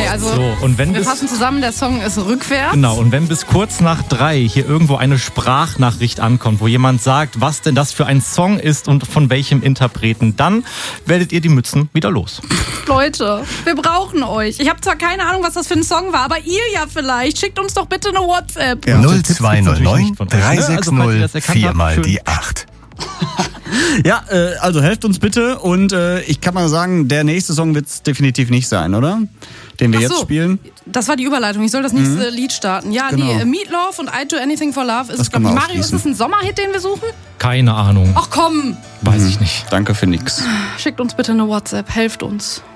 Okay, also So, und wenn wir fassen zusammen, der Song ist rückwärts. Genau, und wenn bis kurz nach 3 hier irgendwo eine Sprachnachricht ankommt, wo jemand sagt, was denn das für ein Song ist und von welchem Interpreten, dann werdet ihr die Mützen wieder los. Leute, wir brauchen euch. Ich habe zwar keine Ahnung, was das für ein Song war, aber ihr ja vielleicht. Schickt uns doch bitte eine WhatsApp. Ja. 0209 360 4 mal schön. die 8. Ja, also helft uns bitte und ich kann mal sagen, der nächste Song wird es definitiv nicht sein, oder? Den wir Ach jetzt so, spielen. Das war die Überleitung. Ich soll das nächste Lied starten. Ja, Genau. nee, Meatloaf und I Do Anything for Love ist Das es, glaube können ich. wir Mario, ist ausschließen. es ein Sommerhit, den wir suchen? Keine Ahnung, Ach komm, weiß ich nicht. Danke für nix. schickt uns bitte eine WhatsApp, helft uns.